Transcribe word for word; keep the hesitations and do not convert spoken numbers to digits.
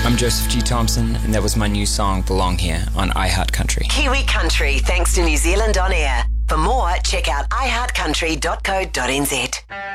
I'm Joseph G. Thompson, and that was my new song, Belong Here, on iHeart Country. Kiwi Country, thanks to New Zealand On Air. For more, check out i heart country dot co dot n z.